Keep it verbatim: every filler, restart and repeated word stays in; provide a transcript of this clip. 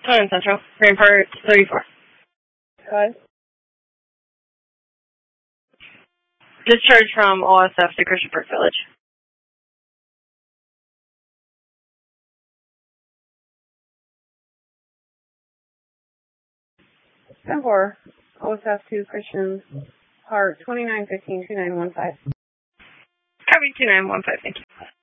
Conan Central, Rampart thirty-four. Cause? Discharge from O S F to Christiansburg Village. ten four, O S F to Christian Park, twenty-nine fifteen, two nine one five. Copy two nine one five, thank you.